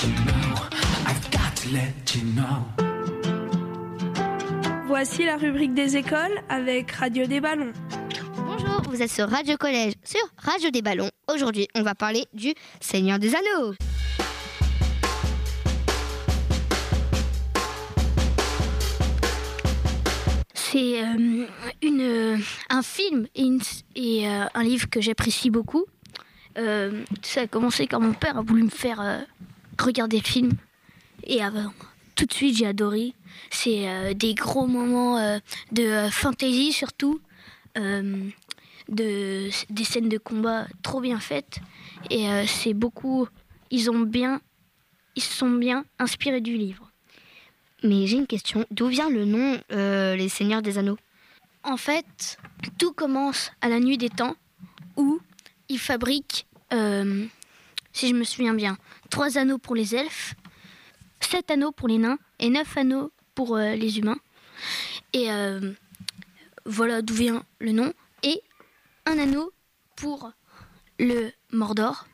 you know, I've got to let you know. Voici la rubrique des écoles avec Radio des Ballons. Bonjour, vous êtes sur Radio Collège, sur Radio des Ballons. Aujourd'hui, on va parler du Seigneur des Anneaux. C'est un film et un livre que j'apprécie beaucoup. Ça a commencé quand mon père a voulu me faire regarder le film. Et tout de suite, j'ai adoré. C'est des gros moments de fantaisie surtout. Des scènes de combat trop bien faites. Et c'est beaucoup... Ils se sont bien inspirés du livre. Mais j'ai une question. D'où vient le nom Les Seigneurs des Anneaux ? En fait, tout commence à la nuit des temps où ils fabriquent, si je me souviens bien, 3 anneaux pour les elfes, 7 anneaux pour les nains et 9 anneaux pour les humains. Et voilà d'où vient le nom. Et un anneau pour le Mordor,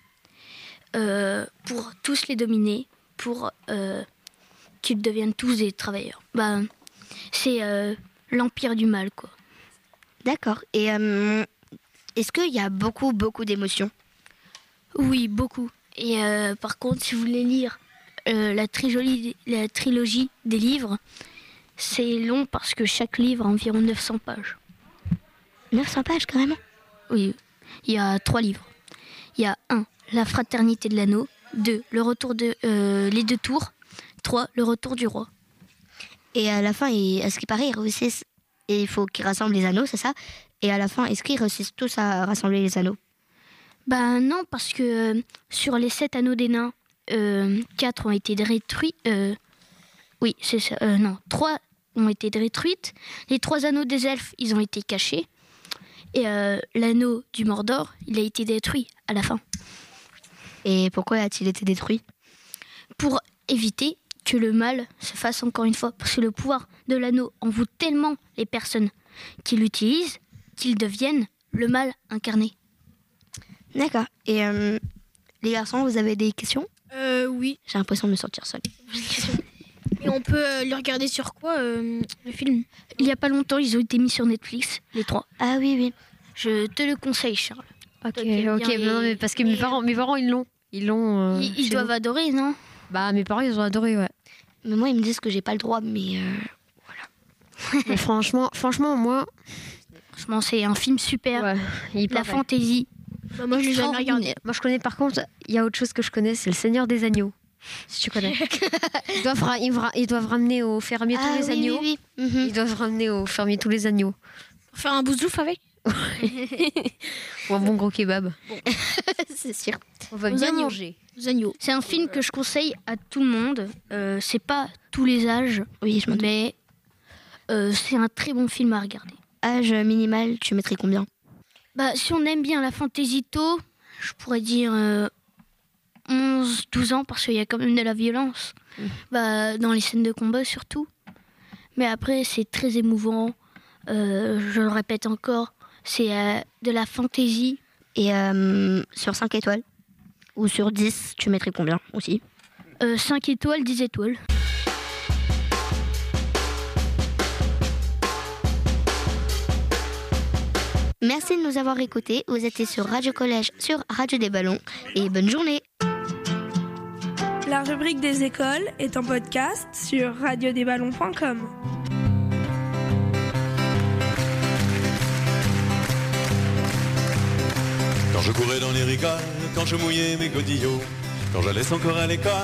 pour tous les dominer, pour qu'ils deviennent tous des travailleurs. C'est l'empire du mal, quoi. D'accord. Et est-ce qu'il y a beaucoup d'émotions ? Oui, beaucoup. Et par contre, si vous voulez lire la trilogie des livres, c'est long parce que chaque livre a environ 900 pages. 900 pages, carrément ? Oui, il y a 3 livres. Il y a 1, La Fraternité de l'Anneau. 2, Le Retour de les 2 tours. 3, Le Retour du Roi. Et à la fin, à ce qui paraît, ils réussissent. Et il faut qu'ils rassemblent les anneaux, c'est ça ? Et à la fin, est-ce qu'ils réussissent tous à rassembler les anneaux ? Non, parce que sur les 7 anneaux des nains, 4 ont été détruits. Oui, c'est ça. Non, 3 ont été détruites. Les 3 anneaux des elfes, ils ont été cachés. Et l'anneau du Mordor, il a été détruit à la fin. Et pourquoi a-t-il été détruit ? Pour éviter que le mal se fasse encore une fois. Parce que le pouvoir de l'anneau envoûte tellement les personnes qui l'utilisent qu'ils deviennent le mal incarné. D'accord. Et les garçons, vous avez des questions ? Oui. J'ai l'impression de me sentir seule. Et on peut le regarder sur quoi, le film ? Il n'y a pas longtemps, ils ont été mis sur Netflix, les 3. Ah oui. Je te le conseille, Charles. Ok, non, mais parce que mes parents, ils l'ont. Ils doivent adorer, non ? Mes parents, ils ont adoré, ouais. Mais moi, ils me disent que j'ai pas le droit, mais voilà. Mais franchement, moi... Franchement, c'est un film super. Ouais, la fantaisie. Moi, je l'ai jamais regardé. Moi, je connais, par contre, il y a autre chose que je connais, c'est Le Seigneur des Agneaux. Si tu connais. Ils doivent ramener au fermier tous les agneaux. Oui. Ils doivent ramener au fermier tous les agneaux. Faire un boussouf avec ? Ou un bon gros kebab. Bon. C'est sûr. On va bien manger. Agneaux. C'est un film que je conseille à tout le monde. C'est pas tous les âges, mais c'est un très bon film à regarder. Âge minimal, tu mettrais combien ? Si on aime bien la fantaisie tôt, je pourrais dire 11-12 ans, parce qu'il y a quand même de la violence. Dans les scènes de combat surtout. Mais après, c'est très émouvant. Je le répète encore, c'est de la fantaisie. Et sur 5 étoiles ou sur 10, tu mettrais combien aussi ? 5 étoiles, 10 étoiles. Merci de nous avoir écoutés. Vous étiez sur Radio Collège, sur Radio des Ballons. Et bonne journée. La rubrique des écoles est en podcast sur radiodesballons.com. Quand je courais dans les rigoles, quand je mouillais mes godillots, quand j'allais encore à l'école.